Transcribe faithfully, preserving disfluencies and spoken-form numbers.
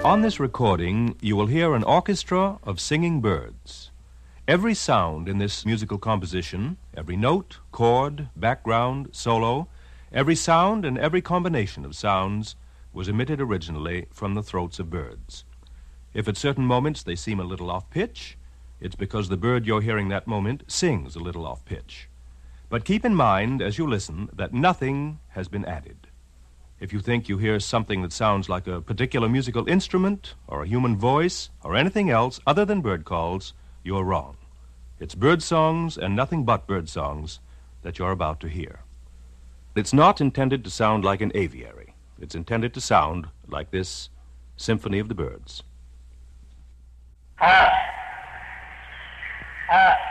On this recording, you will hear an orchestra of singing birds. Every sound in this musical composition, every note, chord, background, solo, every sound and every combination of sounds was emitted originally from the throats of birds. If at certain moments they seem a little off-pitch, it's because the bird you're hearing that moment sings a little off-pitch. But keep in mind, as you listen, that nothing has been added. If you think you hear something that sounds like a particular musical instrument or a human voice or anything else other than bird calls, you're wrong. It's bird songs and nothing but bird songs that you're about to hear. It's not intended to sound like an aviary. It's intended to sound like this Symphony of the Birds. Ah. Ah.